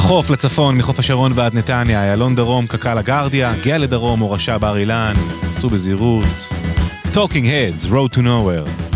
החוף לצפון, מחוף השרון ועד נתניה, איילון דרום, קק"ל הגרדיה, גאה לדרום, הורשה בר אילן, סעו בזהירות. Talking Heads, Road to Nowhere.